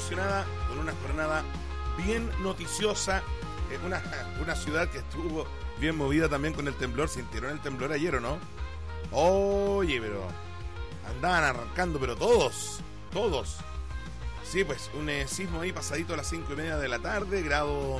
emocionada con una jornada bien noticiosa. Una ciudad que estuvo bien movida también con el temblor. ¿Sintieron el temblor ayer o no? Oye, pero andaban arrancando, pero todos. Sí, pues un sismo ahí pasadito a las 5:30 de la tarde, grado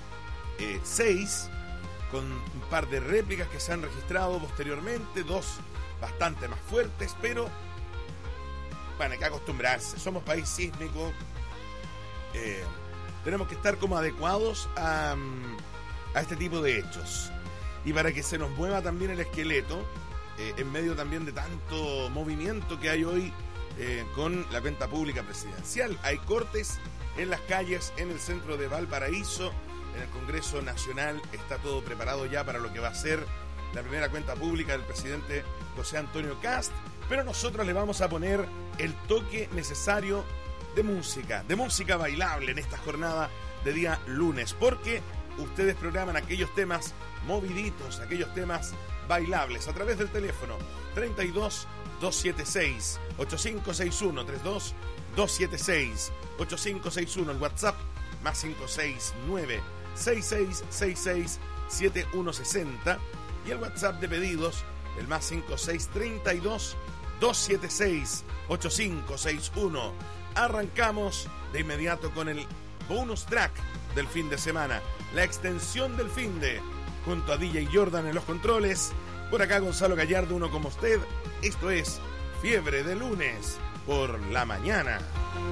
6, con un par de réplicas que se han registrado posteriormente, 2 bastante más fuertes, pero bueno, hay que acostumbrarse. Somos país sísmico. Tenemos que estar como adecuados a este tipo de hechos. Y para que se nos mueva también el esqueleto, en medio también de tanto movimiento que hay hoy con la cuenta pública presidencial. Hay cortes en las calles, en el centro de Valparaíso, en el Congreso Nacional. Está todo preparado ya para lo que va a ser la primera cuenta pública del presidente José Antonio Kast. Pero nosotros le vamos a poner el toque necesario de música bailable en esta jornada de día lunes, porque ustedes programan aquellos temas moviditos, aquellos temas bailables a través del teléfono 32 276 8561, 32 276 8561, el WhatsApp más 569 6666 7160 y el WhatsApp de pedidos el más 5632 276 8561. Arrancamos de inmediato con el bonus track del fin de semana, la extensión del finde, junto a DJ Jordan en los controles. Por acá Gonzalo Gallardo, uno como usted. Esto es Fiebre de Lunes por la mañana.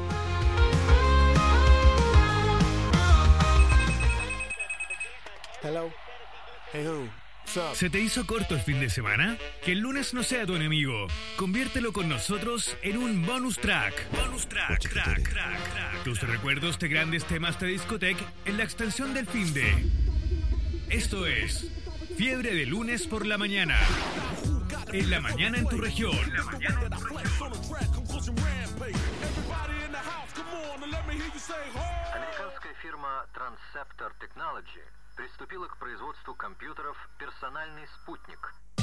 Hello. Hey, who? ¿Se te hizo corto el fin de semana? Que el lunes no sea tu enemigo. Conviértelo con nosotros en un bonus track. Bonus track. Tus recuerdos de grandes temas de discoteca en la extensión del finde. Esto es Fiebre de Lunes por la mañana. En la mañana en tu región. Американская фирма Transceptor Technology приступила к производству компьютеров «Персональный спутник».